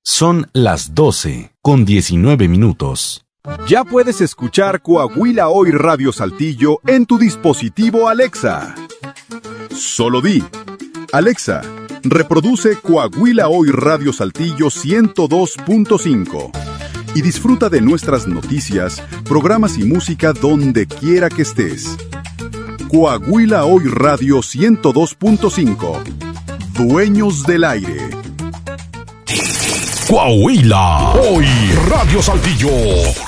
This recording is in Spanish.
Son las 12:19. Ya puedes escuchar Coahuila Hoy Radio Saltillo en tu dispositivo Alexa. Solo di: Alexa, reproduce Coahuila Hoy Radio Saltillo 102.5 y disfruta de nuestras noticias, programas y música donde quiera que estés. Coahuila Hoy Radio 102.5. Dueños del aire. Coahuila Hoy Radio Saltillo.